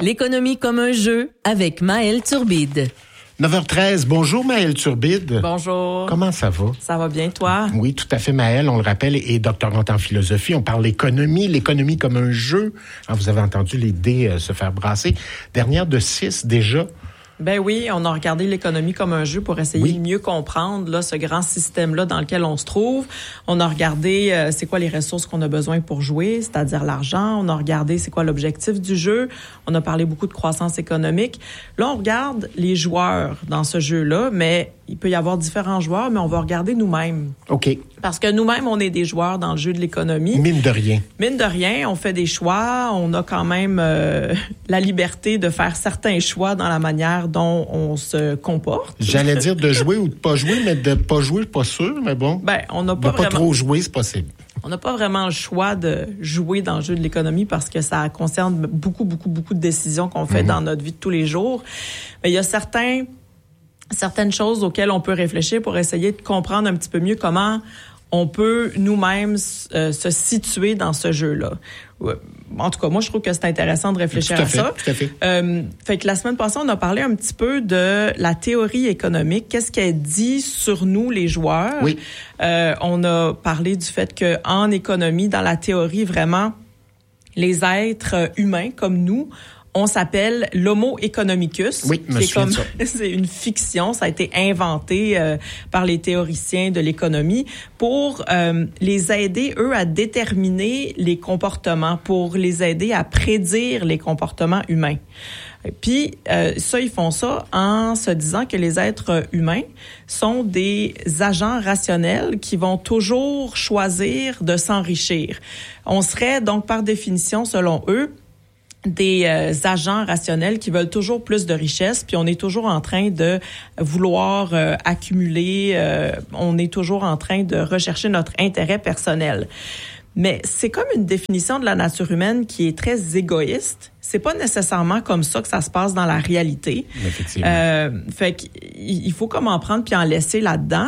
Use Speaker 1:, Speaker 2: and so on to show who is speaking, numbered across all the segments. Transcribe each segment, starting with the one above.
Speaker 1: L'économie comme un jeu avec Maëlle Turbide.
Speaker 2: 9h13, bonjour Maëlle Turbide.
Speaker 3: Bonjour.
Speaker 2: Comment ça va?
Speaker 3: Ça va bien, toi?
Speaker 2: Oui, tout à fait, Maëlle, on le rappelle, est doctorante en philosophie. On parle l'économie comme un jeu. Vous avez entendu les dés se faire brasser. Dernière de 6 déjà.
Speaker 3: Ben oui, on a regardé l'économie comme un jeu pour essayer de mieux comprendre là, ce grand système-là dans lequel on se trouve. On a regardé c'est quoi les ressources qu'on a besoin pour jouer, c'est-à-dire l'argent. On a regardé c'est quoi l'objectif du jeu. On a parlé beaucoup de croissance économique. Là, on regarde les joueurs dans ce jeu-là, mais il peut y avoir différents joueurs, mais on va regarder nous-mêmes.
Speaker 2: OK.
Speaker 3: Parce que nous-mêmes, on est des joueurs dans le jeu de l'économie.
Speaker 2: Mine de rien.
Speaker 3: Mine de rien, on fait des choix. On a quand même la liberté de faire certains choix dans la manière dont on se comporte.
Speaker 2: J'allais dire de jouer ou de pas jouer, mais de pas jouer, pas sûr, mais bon.
Speaker 3: Ben, on n'a pas
Speaker 2: de pas trop jouer, c'est possible.
Speaker 3: On n'a pas vraiment le choix de jouer dans le jeu de l'économie parce que ça concerne beaucoup de décisions qu'on fait dans notre vie de tous les jours. Mais il y a certaines choses auxquelles on peut réfléchir pour essayer de comprendre un petit peu mieux comment on peut nous-mêmes se situer dans ce jeu-là. En tout cas, moi, je trouve que c'est intéressant de réfléchir à ça.
Speaker 2: Tout à fait.
Speaker 3: Fait que la semaine passée, on a parlé un petit peu de la théorie économique. Qu'est-ce qu'elle dit sur nous, les joueurs?
Speaker 2: Oui.
Speaker 3: On a parlé du fait que en économie, dans la théorie, vraiment, les êtres humains comme nous, on s'appelle l'Homo economicus.
Speaker 2: Oui,
Speaker 3: qui est comme c'est une fiction, ça a été inventé par les théoriciens de l'économie pour les aider eux à déterminer les comportements, pour les aider à prédire les comportements humains. Puis ça, ils font ça en se disant que les êtres humains sont des agents rationnels qui vont toujours choisir de s'enrichir. On serait donc par définition, selon eux, des agents rationnels qui veulent toujours plus de richesse, puis on est toujours en train de vouloir accumuler, on est toujours en train de rechercher notre intérêt personnel. Mais c'est comme une définition de la nature humaine qui est très égoïste. C'est pas nécessairement comme ça que ça se passe dans la réalité.
Speaker 2: Effectivement.
Speaker 3: Fait qu'il faut comme en prendre puis en laisser là-dedans.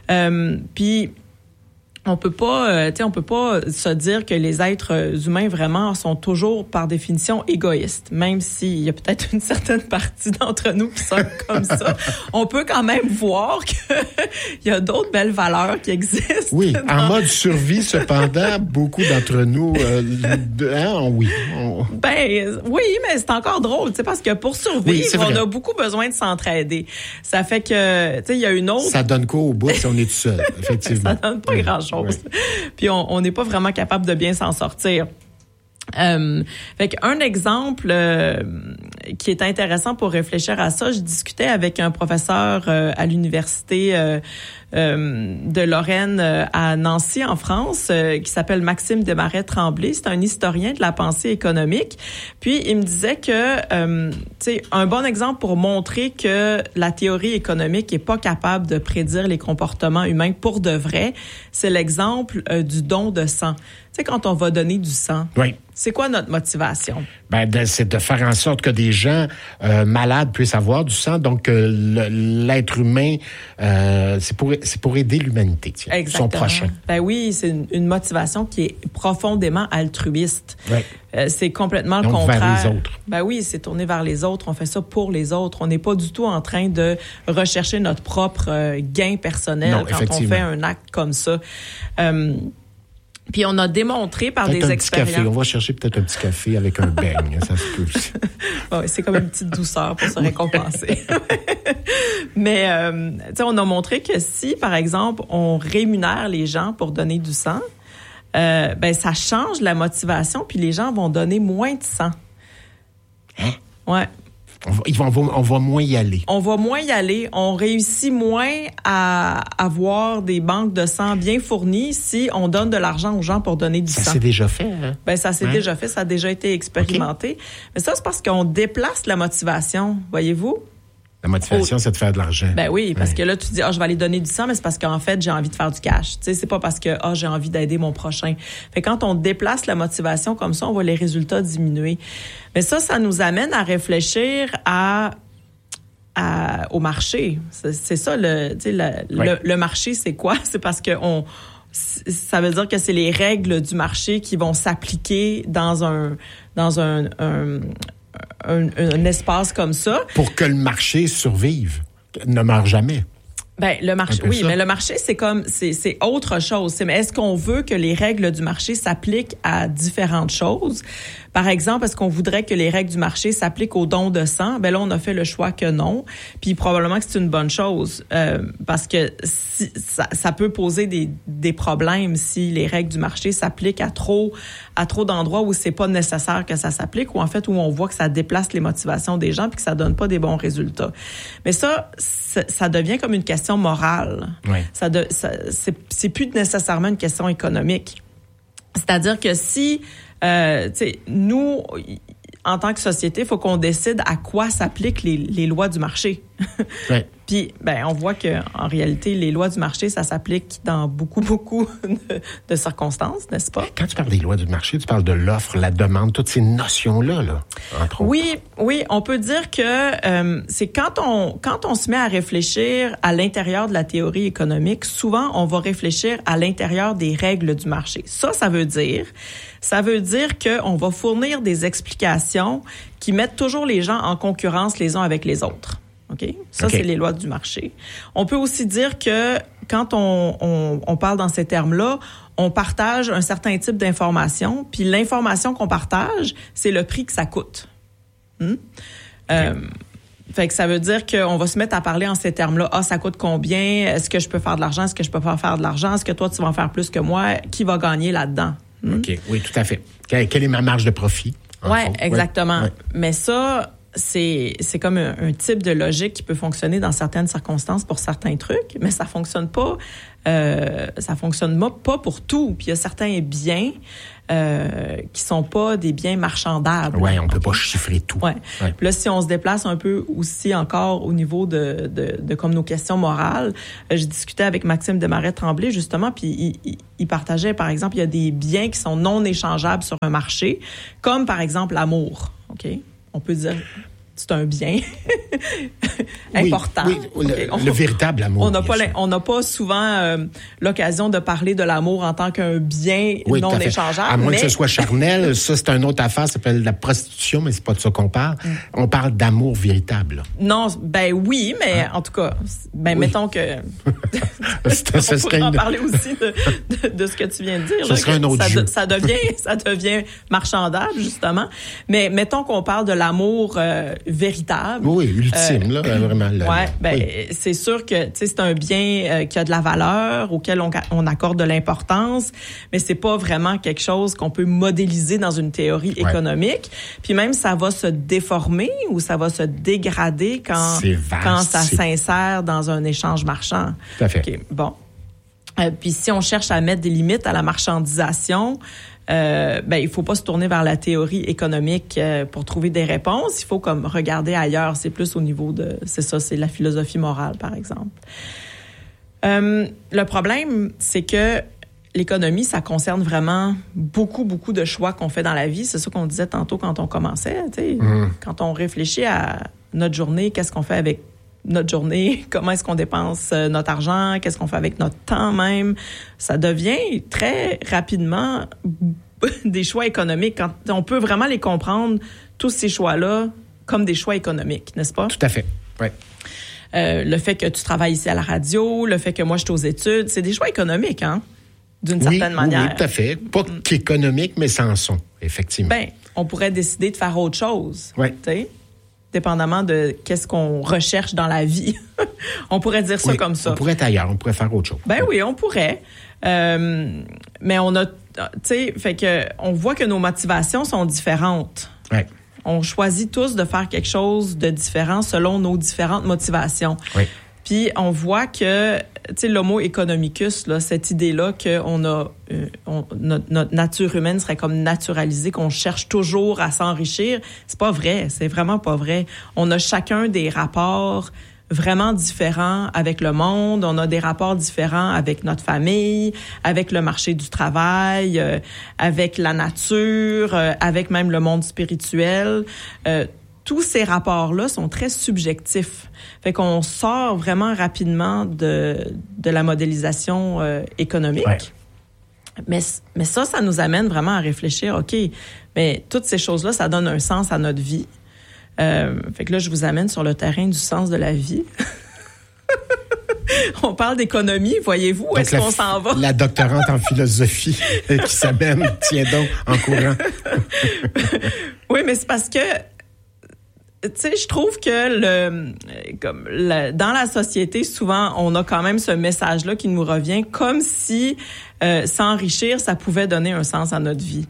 Speaker 3: Puis on peut pas se dire que les êtres humains vraiment sont toujours par définition égoïstes, même s'il y a peut-être une certaine partie d'entre nous qui sont comme ça. On peut quand même voir que il y a d'autres belles valeurs qui existent.
Speaker 2: Oui, en mode survie, cependant, beaucoup d'entre nous, oui.
Speaker 3: Ben oui, mais c'est encore drôle, tu sais, parce que pour survivre, on a beaucoup besoin de s'entraider. Ça fait que, tu sais, il y a une autre.
Speaker 2: Ça donne quoi au bout si on est tout seul, effectivement.
Speaker 3: Ça donne pas grand-chose. Oui. Puis on n'est pas vraiment capable de bien s'en sortir. Fait qu'un exemple qui est intéressant pour réfléchir à ça, je discutais avec un professeur à l'université de Lorraine à Nancy en France qui s'appelle Maxime Desmarais-Tremblay. C'est un historien de la pensée économique. Puis il me disait que tu sais, un bon exemple pour montrer que la théorie économique est pas capable de prédire les comportements humains pour de vrai, c'est l'exemple du don de sang. Tu sais, quand on va donner du sang, c'est quoi notre motivation?
Speaker 2: C'est de faire en sorte que des gens malades puissent avoir du sang. Donc, l'être humain, c'est pour aider l'humanité, son prochain.
Speaker 3: Ben oui, c'est une motivation qui est profondément altruiste. C'est complètement le contraire.
Speaker 2: Vers les autres.
Speaker 3: Ben oui, c'est tourné vers les autres. On fait ça pour les autres. On n'est pas du tout en train de rechercher notre propre gain personnel quand on fait un acte comme ça. Puis on a démontré par des expériences.
Speaker 2: Petit café. On va chercher peut-être un petit café avec un beigne, ça se peut aussi.
Speaker 3: Ouais, c'est comme une petite douceur pour se récompenser. Mais tu sais, on a montré que si, par exemple, on rémunère les gens pour donner du sang, ça change la motivation, puis les gens vont donner moins de sang.
Speaker 2: Hein?
Speaker 3: Ouais.
Speaker 2: On va moins y aller.
Speaker 3: On va moins y aller. On réussit moins à avoir des banques de sang bien fournies si on donne de l'argent aux gens pour donner du sang.
Speaker 2: Ça s'est déjà fait, hein?
Speaker 3: Ça s'est déjà fait. Ça a déjà été expérimenté. Okay. Mais ça, c'est parce qu'on déplace la motivation, voyez-vous?
Speaker 2: La motivation, c'est de faire de l'argent.
Speaker 3: Ben oui, parce que là, tu dis, je vais aller donner du sang, mais c'est parce qu'en fait, j'ai envie de faire du cash. Tu sais, c'est pas parce que, j'ai envie d'aider mon prochain. Fait quand on déplace la motivation comme ça, on voit les résultats diminuer. Mais ça nous amène à réfléchir au marché. C'est ça, le marché, c'est quoi? C'est parce que ça veut dire que c'est les règles du marché qui vont s'appliquer dans un un espace comme ça.
Speaker 2: Pour que le marché survive, ne meure jamais.
Speaker 3: Ben le marché, oui, ça. Mais le marché c'est autre chose. Mais est-ce qu'on veut que les règles du marché s'appliquent à différentes choses? Par exemple, est-ce qu'on voudrait que les règles du marché s'appliquent aux dons de sang? Ben là, on a fait le choix que non. Puis probablement que c'est une bonne chose parce que ça peut poser des problèmes si les règles du marché s'appliquent à trop d'endroits où c'est pas nécessaire que ça s'applique ou en fait où on voit que ça déplace les motivations des gens puis que ça donne pas des bons résultats. Mais ça devient comme une question morale.
Speaker 2: Oui.
Speaker 3: C'est plus nécessairement une question économique. C'est-à-dire que si nous, en tant que société, il faut qu'on décide à quoi s'appliquent les lois du marché.
Speaker 2: Oui.
Speaker 3: Puis, on voit que en réalité, les lois du marché, ça s'applique dans beaucoup de circonstances, n'est-ce pas?
Speaker 2: Quand tu parles des lois du marché, tu parles de l'offre, la demande, toutes ces notions-là, entre autres.
Speaker 3: Oui, on peut dire que c'est quand on se met à réfléchir à l'intérieur de la théorie économique, souvent, on va réfléchir à l'intérieur des règles du marché. Ça veut dire qu'on va fournir des explications qui mettent toujours les gens en concurrence les uns avec les autres. OK? Ça, c'est les lois du marché. On peut aussi dire que quand on parle dans ces termes-là, on partage un certain type d'information, puis l'information qu'on partage, c'est le prix que ça coûte. Fait que ça veut dire qu'on va se mettre à parler en ces termes-là. Ah, ça coûte combien? Est-ce que je peux faire de l'argent? Est-ce que je peux pas faire de l'argent? Est-ce que toi, tu vas en faire plus que moi? Qui va gagner là-dedans?
Speaker 2: OK, oui, tout à fait. Quelle est ma marge de profit?
Speaker 3: Oui, exactement. Ouais. Mais ça, c'est comme un type de logique qui peut fonctionner dans certaines circonstances pour certains trucs, mais ça fonctionne pas pour tout. Puis il y a certains biens qui sont pas des biens marchandables.
Speaker 2: Oui, on peut pas chiffrer tout.
Speaker 3: Ouais. Puis là, si on se déplace un peu aussi encore au niveau de comme nos questions morales, j'ai discuté avec Maxime Desmarais-Tremblay justement, puis il partageait, par exemple, il y a des biens qui sont non échangeables sur un marché, comme par exemple l'amour. OK? On peut dire c'est un bien important.
Speaker 2: Oui, le véritable amour.
Speaker 3: On n'a pas souvent l'occasion de parler de l'amour en tant qu'un bien non échangeable.
Speaker 2: À moins que ce soit charnel, ça c'est une autre affaire, ça s'appelle la prostitution, mais c'est pas de ça qu'on parle. On parle d'amour véritable.
Speaker 3: Non, oui, mais en tout cas, mettons que on pourrait en parler aussi de ce que tu viens de dire.
Speaker 2: Ça serait un autre jeu.
Speaker 3: Ça devient marchandable justement. Mais mettons qu'on parle de l'amour véritable.
Speaker 2: Oui, ultime, vraiment.
Speaker 3: C'est sûr que c'est un bien qui a de la valeur, auquel on accorde de l'importance, mais c'est pas vraiment quelque chose qu'on peut modéliser dans une théorie économique. Puis même, ça va se déformer ou ça va se dégrader quand ça s'insère dans un échange marchand.
Speaker 2: Tout à fait.
Speaker 3: Okay, bon. Puis si on cherche à mettre des limites à la marchandisation, il faut pas se tourner vers la théorie économique pour trouver des réponses. Il faut comme regarder ailleurs. C'est plus au niveau c'est la philosophie morale, par exemple. Le problème, c'est que l'économie, ça concerne vraiment beaucoup de choix qu'on fait dans la vie. C'est ça qu'on disait tantôt quand on commençait. Quand on réfléchit à notre journée, qu'est-ce qu'on fait avec notre journée, comment est-ce qu'on dépense notre argent, qu'est-ce qu'on fait avec notre temps même. Ça devient très rapidement des choix économiques. Quand on peut vraiment les comprendre, tous ces choix-là, comme des choix économiques, n'est-ce pas?
Speaker 2: Tout à fait, oui.
Speaker 3: Le fait que tu travailles ici à la radio, le fait que moi je suis aux études, c'est des choix économiques, hein? D'une certaine manière.
Speaker 2: Oui, tout à fait. Pas qu'économique, mais sans son, effectivement.
Speaker 3: On pourrait décider de faire autre chose.
Speaker 2: Oui.
Speaker 3: Tu sais? Dépendamment de qu'est-ce qu'on recherche dans la vie. On pourrait dire ça comme ça.
Speaker 2: On pourrait être ailleurs, on pourrait faire autre chose.
Speaker 3: Oui, on pourrait. Mais on a, tu sais, fait que on voit que nos motivations sont différentes.
Speaker 2: Oui.
Speaker 3: On choisit tous de faire quelque chose de différent selon nos différentes motivations.
Speaker 2: Oui.
Speaker 3: Puis on voit que, tu sais, l'homo economicus, là, cette idée-là qu'on a, notre nature humaine serait comme naturalisée, qu'on cherche toujours à s'enrichir, c'est pas vrai, c'est vraiment pas vrai. On a chacun des rapports vraiment différents avec le monde, on a des rapports différents avec notre famille, avec le marché du travail, avec la nature, avec même le monde spirituel. Tous ces rapports-là sont très subjectifs. Fait qu'on sort vraiment rapidement de la modélisation économique.
Speaker 2: Ouais.
Speaker 3: Mais ça nous amène vraiment à réfléchir, OK, mais toutes ces choses-là, ça donne un sens à notre vie. Fait que là, je vous amène sur le terrain du sens de la vie. On parle d'économie, voyez-vous, où est-ce qu'on s'en va?
Speaker 2: La doctorante en philosophie qui s'amène, tiens donc, en courant.
Speaker 3: Oui, mais c'est parce que, tu sais, je trouve que dans la société, souvent, on a quand même ce message-là qui nous revient, comme si s'enrichir, ça pouvait donner un sens à notre vie.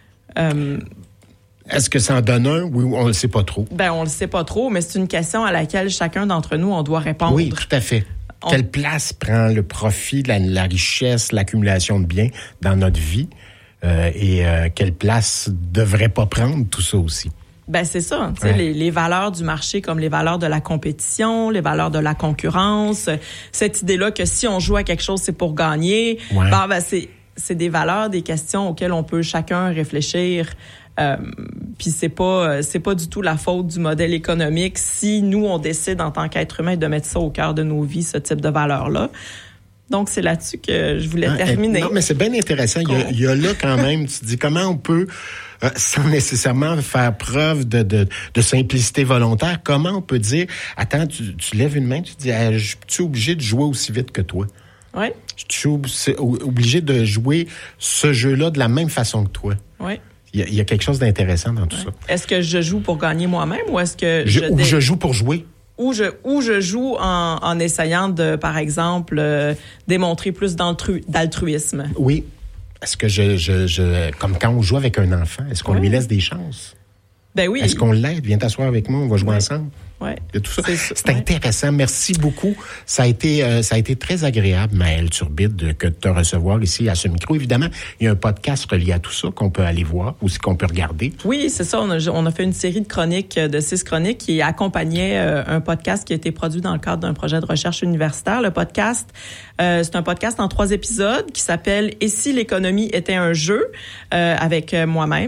Speaker 2: Est-ce que ça en donne un ou on le sait pas trop?
Speaker 3: Ben, on le sait pas trop, mais c'est une question à laquelle chacun d'entre nous, on doit répondre.
Speaker 2: Oui, tout à fait. Quelle place prend le profit, la richesse, l'accumulation de biens dans notre vie et quelle place devrait pas prendre tout ça aussi?
Speaker 3: Ben c'est ça, tu sais, les valeurs du marché comme les valeurs de la compétition, les valeurs de la concurrence, cette idée-là que si on joue à quelque chose, c'est pour gagner. Ouais. Ben c'est des valeurs, des questions auxquelles on peut chacun réfléchir. Puis c'est pas du tout la faute du modèle économique si nous on décide en tant qu'être humain de mettre ça au cœur de nos vies, ce type de valeurs-là. Donc c'est là-dessus que je voulais terminer.
Speaker 2: Non, mais c'est bien intéressant. Il y a là quand même, tu te dis comment on peut sans nécessairement faire preuve de simplicité volontaire, comment on peut dire attends, tu lèves une main, tu te dis je suis obligé de jouer aussi vite que toi.
Speaker 3: Oui.
Speaker 2: Je suis obligé de jouer ce jeu-là de la même façon que toi.
Speaker 3: Oui.
Speaker 2: Il y a quelque chose d'intéressant dans tout ça.
Speaker 3: Est-ce que je joue pour gagner moi-même ou est-ce que
Speaker 2: je joue pour jouer?
Speaker 3: Ou je joue en essayant de, par exemple, démontrer plus d'altruisme.
Speaker 2: Oui. Est-ce que comme quand on joue avec un enfant, est-ce qu'on lui laisse des chances?
Speaker 3: Ben oui.
Speaker 2: Est-ce qu'on l'aide? Viens t'asseoir avec moi, on va jouer ensemble.
Speaker 3: Ouais.
Speaker 2: Tout ça. C'est intéressant. Merci beaucoup. Ça a été très agréable, Maëlle Turbide, de te recevoir ici à ce micro. Évidemment, il y a un podcast relié à tout ça qu'on peut aller voir ou qu'on peut regarder.
Speaker 3: Oui, c'est ça. On a fait une série de chroniques, de 6 chroniques qui accompagnaient un podcast qui a été produit dans le cadre d'un projet de recherche universitaire. Le podcast, c'est un podcast en 3 épisodes qui s'appelle « Et si l'économie était un jeu » avec moi-même.